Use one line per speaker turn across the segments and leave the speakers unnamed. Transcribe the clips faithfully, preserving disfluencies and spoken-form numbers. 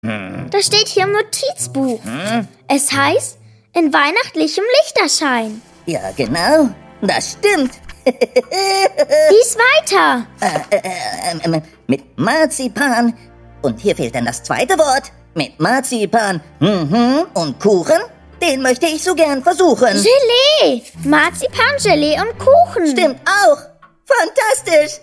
Hm.
Das steht hier im Notizbuch.
Hm?
Es heißt, in weihnachtlichem Lichterschein.
Ja, genau. Das stimmt.
Lies weiter.
Äh, äh, äh, mit Marzipan. Und hier fehlt dann das zweite Wort. Mit Marzipan. Mhm. Und Kuchen? Den möchte ich so gern versuchen.
Gelee. Marzipan, Gelee und Kuchen.
Stimmt auch. Fantastisch.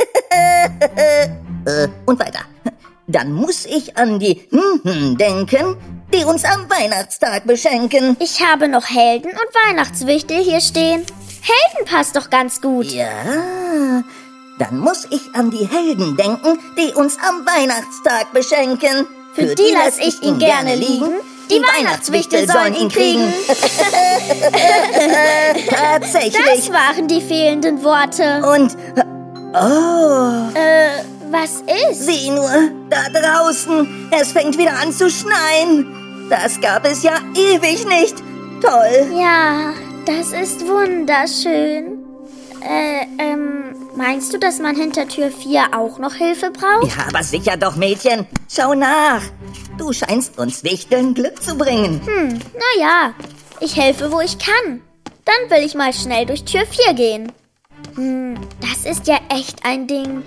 äh, und weiter. Dann muss ich an die hm denken, die uns am Weihnachtstag beschenken.
Ich habe noch Helden und Weihnachtswichtel hier stehen. Helden passt doch ganz gut.
Ja, dann muss ich an die Helden denken, die uns am Weihnachtstag beschenken.
Für, Für die, die lass ich ihn gerne liegen. Die Weihnachtswichtel sollen ihn kriegen.
Tatsächlich.
Das waren die fehlenden Worte.
Und, oh.
Äh, was ist?
Sieh nur, da draußen. Es fängt wieder an zu schneien. Das gab es ja ewig nicht. Toll.
Ja, das ist wunderschön. Äh, ähm, meinst du, dass man hinter Tür vier auch noch Hilfe braucht?
Ja, aber sicher doch, Mädchen. Schau nach. Du scheinst uns Wichteln Glück zu bringen.
Hm, naja. Ich helfe, wo ich kann. Dann will ich mal schnell durch Tür vier gehen. Hm, das ist ja echt ein Ding.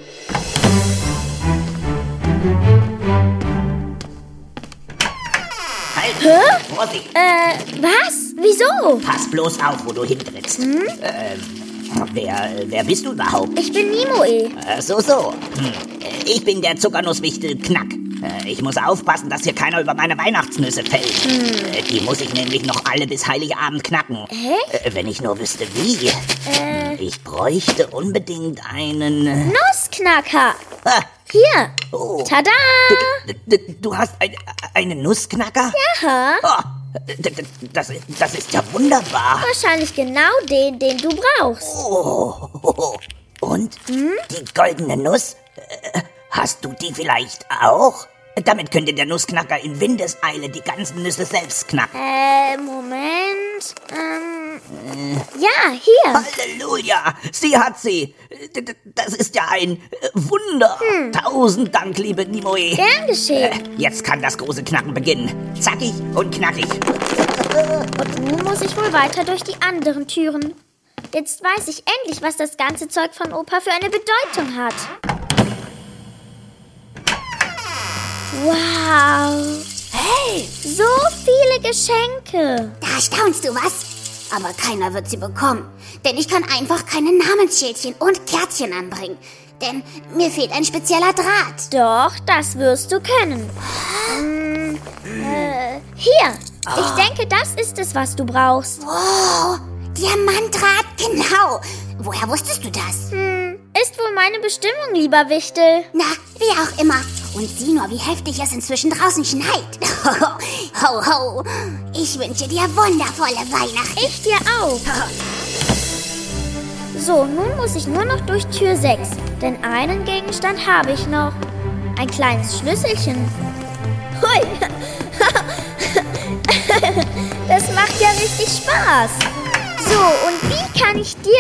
Halt!
Hä?
Vorsicht!
Äh, was? Wieso?
Pass bloß auf, wo du hintrittst.
Hm?
Äh, wer, wer bist du überhaupt?
Ich bin Nimoe.
Äh, so, so. Hm. Ich bin der Zuckernusswichtel Knack. Äh, ich muss aufpassen, dass hier keiner über meine Weihnachtsnüsse fällt.
Hm.
Äh, die muss ich nämlich noch alle bis Heiligabend knacken.
Echt?
Äh, wenn ich nur wüsste, wie.
Äh.
Ich bräuchte unbedingt einen...
Nussknacker.
Ah.
Hier.
Oh.
Tada!
Du, du, du hast ein, einen Nussknacker?
Ja.
Oh, das, das ist ja wunderbar.
Wahrscheinlich genau den, den du brauchst.
Oh, und
hm?
die goldene Nuss? Hast du die vielleicht auch? Damit könnte der Nussknacker in Windeseile die ganzen Nüsse selbst knacken.
Äh, Moment. Ähm, äh. Ja, hier.
Halleluja, sie hat sie. Das ist ja ein Wunder. Hm. Tausend Dank, liebe Nimoe.
Gern geschehen.
Äh, jetzt kann das große Knacken beginnen. Zackig und knackig.
Und nun muss ich wohl weiter durch die anderen Türen. Jetzt weiß ich endlich, was das ganze Zeug von Opa für eine Bedeutung hat. Wow.
Hey!
So viele Geschenke.
Da staunst du was? Aber keiner wird sie bekommen. Denn ich kann einfach keine Namensschildchen und Kärtchen anbringen. Denn mir fehlt ein spezieller Draht.
Doch, das wirst du können. Hm, äh, hier.
Oh.
Ich denke, das ist es, was du brauchst.
Wow, Diamantdraht, genau. Woher wusstest du das?
Hm, ist wohl meine Bestimmung, lieber Wichtel.
Na, wie auch immer. Und sieh nur, wie heftig es inzwischen draußen schneit. Ho, ho. Ich wünsche dir wundervolle Weihnachten.
Ich dir auch. So, nun muss ich nur noch durch Tür sechs. Denn einen Gegenstand habe ich noch. Ein kleines Schlüsselchen. Hui. Das macht ja richtig Spaß. So, und wie kann ich dir...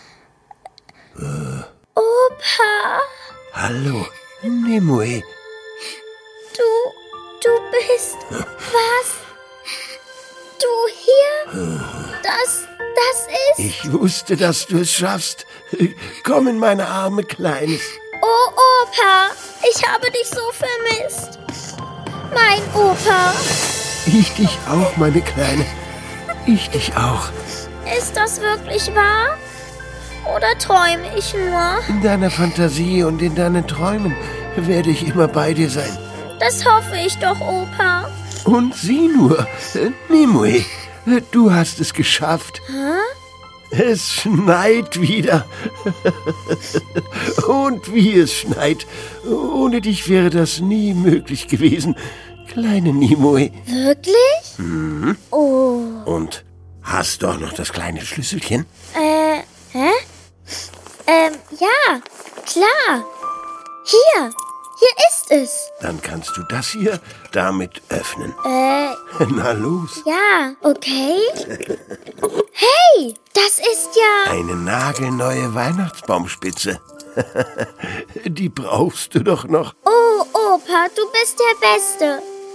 Opa.
Hallo, Nimoe.
Du, du bist... Was? Du hier? Das, das ist...
Ich wusste, dass du es schaffst. Komm in meine Arme, Kleines.
Oh, Opa, ich habe dich so vermisst. Mein Opa.
Ich dich auch, meine Kleine. Ich dich auch.
Ist das wirklich wahr? Oder träume ich nur?
In deiner Fantasie und in deinen Träumen werde ich immer bei dir sein.
Das hoffe ich doch, Opa.
Und sieh nur, Nimoe, du hast es geschafft.
Hä?
Es schneit wieder. Und wie es schneit. Ohne dich wäre das nie möglich gewesen, kleine Nimoe.
Wirklich?
Mhm.
Oh.
Und hast du auch noch das kleine Schlüsselchen?
Äh, hä? Ähm, ja, klar. Hier, hier ist es.
Dann kannst du das hier damit öffnen.
Äh,
Na los.
ja, okay. Hey, das ist ja...
Eine nagelneue Weihnachtsbaumspitze. Die brauchst du doch noch.
Oh, Opa, du bist der Beste.